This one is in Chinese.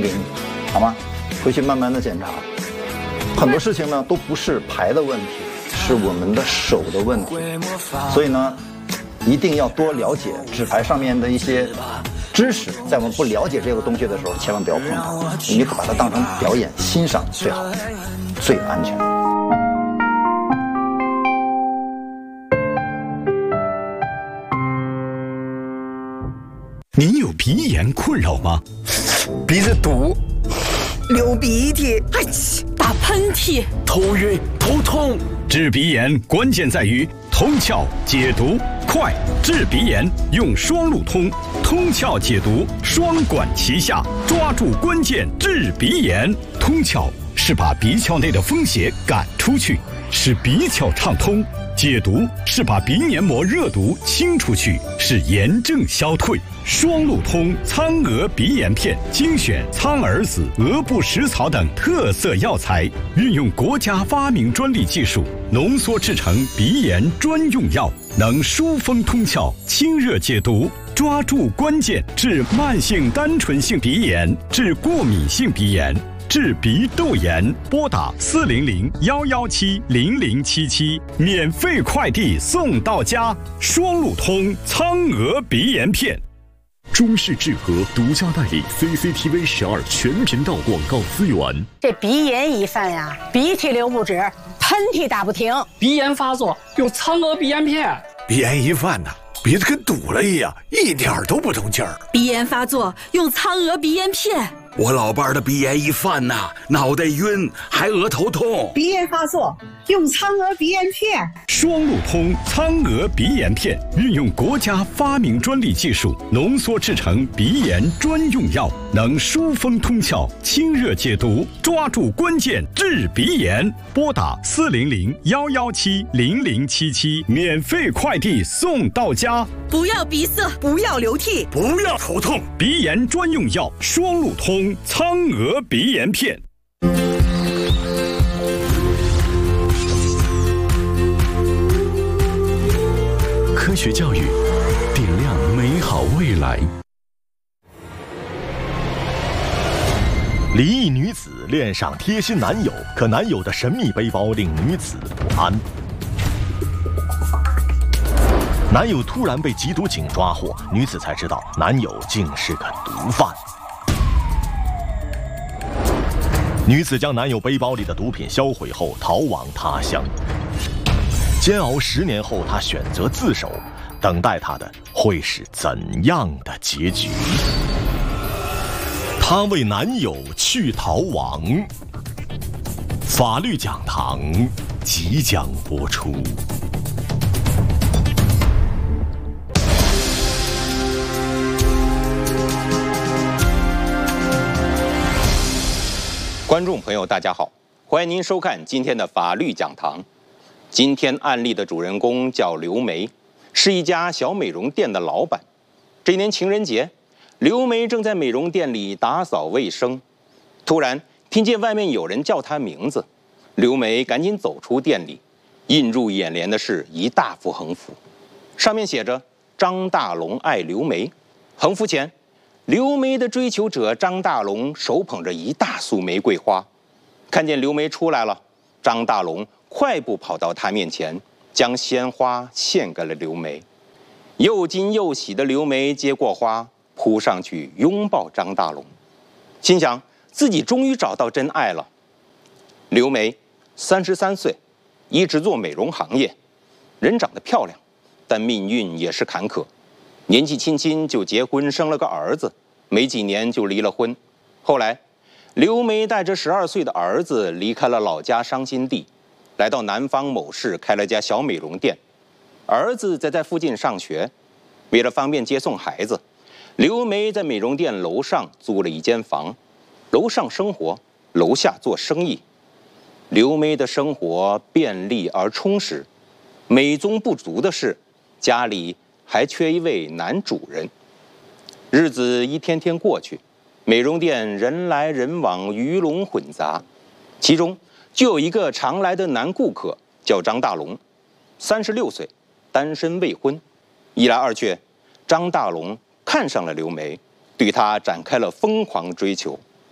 给你，好吗？回去慢慢的检查。很多事情呢都不是牌的问题，是我们的手的问题。所以呢，一定要多了解纸牌上面的一些知识。在我们不了解这个东西的时候，千万不要碰它，你把它当成表演欣赏最好，最安全。 您有鼻炎困扰吗？ 鼻子堵， 流鼻涕， 打喷嚏， 头晕头痛。 治鼻炎关键在于通窍解毒快，治鼻炎用双路通，通窍解毒双管齐下，抓住关键治鼻炎。通窍是把鼻窍内的风邪赶出去，使鼻窍畅通；解毒是把鼻黏膜热毒清出去，使炎症消退。双路通苍蛾鼻炎片精选苍耳子、鹅不食草等特色药材，运用国家发明专利技术浓缩制成鼻炎专用药，能疏风通窍、清热解毒，抓住关键治慢性单纯性鼻炎、治过敏性鼻炎、治鼻窦炎。拨打400-117-0077，免费快递送到家。双路通苍蛾鼻炎片。中式智和独家代理 CCTV 12全频道广告资源。 这鼻炎一犯呀，鼻涕流不止，喷嚏打不停。 鼻炎发作用苍蛾鼻炎片。 鼻炎一犯呐，鼻子跟堵了一样，一点都不动劲儿。 鼻炎发作用苍蛾鼻炎片。 我老伴儿的鼻炎一犯呐，脑袋晕，还额头痛。 鼻炎发作用苍蛾鼻炎片。 双路通苍蛾鼻炎片，运用国家发明专利技术浓缩制成鼻炎专用药，能疏风通窍、清热解毒，抓住关键治鼻炎。拨打400-117-0077，免费快递送到家。 不要鼻塞，不要流涕， 不要头痛， 鼻炎专用药双路通苍蛾鼻炎片。 科学教育，点亮美好未来。离异女子恋上贴心男友，可男友的神秘背包令女子不安。男友突然被缉毒警抓获，女子才知道男友竟是个毒贩。女子将男友背包里的毒品销毁后逃亡他乡。煎熬10年后，她选择自首，等待她的会是怎样的结局？她为男友去逃亡。法律讲堂即将播出。 观众朋友，大家好，欢迎您收看今天的法律讲堂。今天案例的主人公叫刘梅，是一家小美容店的老板。这年情人节，刘梅正在美容店里打扫卫生，突然听见外面有人叫她名字。刘梅赶紧走出店里，映入眼帘的是一大幅横幅，上面写着“张大龙爱刘梅”。横幅前，刘梅的追求者张大龙手捧着一大束玫瑰花，看见刘梅出来了，张大龙快步跑到她面前，将鲜花献给了刘梅。又惊又喜的刘梅接过花，扑上去拥抱张大龙，心想自己终于找到真爱了。刘梅33岁，一直做美容行业，人长得漂亮，但命运也是坎坷。年纪轻轻就结婚生了个儿子，没几年就离了婚。后来，刘梅带着12岁的儿子离开了老家伤心地，来到南方某市开了家小美容店。儿子在附近上学，为了方便接送孩子，刘梅在美容店楼上租了一间房，楼上生活，楼下做生意。刘梅的生活便利而充实，美中不足的是，家里还缺一位男主人。日子一天天过去，美容店人来人往，鱼龙混杂，其中就有一个常来的男顾客，叫张大龙，36岁，单身未婚。一来二去，张大龙看上了刘梅，对她展开了疯狂追求。